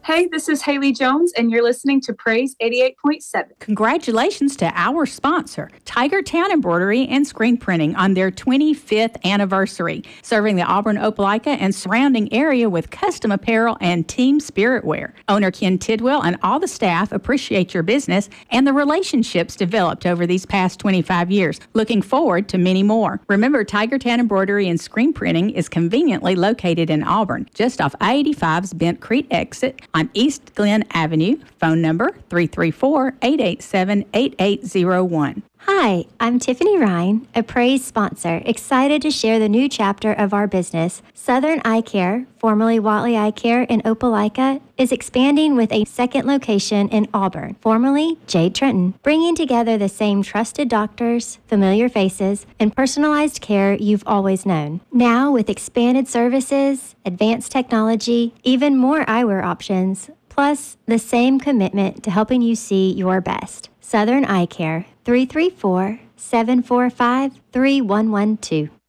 Hey, this is Haley Jones, and you're listening to Praise 88.7. Congratulations to our sponsor, Tiger Town Embroidery and Screen Printing, on their 25th anniversary, serving the Auburn, Opelika, and surrounding area with custom apparel and team spirit wear. Owner Ken Tidwell and all the staff appreciate your business and the relationships developed over these past 25 years. Looking forward to many more. Remember, Tiger Town Embroidery and Screen Printing is conveniently located in Auburn, just off I-85's Bent Creek exit on East Glen Avenue. Phone number 334-887-8801. Hi, I'm Tiffany Ryan, a Praise sponsor, excited to share the new chapter of our business. Southern Eye Care, formerly Watley Eye Care in Opelika, is expanding with a second location in Auburn, formerly Jade Trenton, bringing together the same trusted doctors, familiar faces, and personalized care you've always known. Now with expanded services, advanced technology, even more eyewear options, plus the same commitment to helping you see your best. Southern Eye Care, 334-745-3112.